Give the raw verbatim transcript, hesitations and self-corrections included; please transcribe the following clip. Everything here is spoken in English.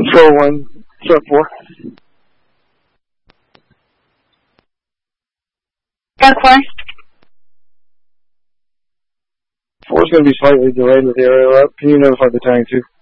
Control one, sub four. Dark four. Four's going to be slightly delayed with the aerial up. Can you notify the tank too?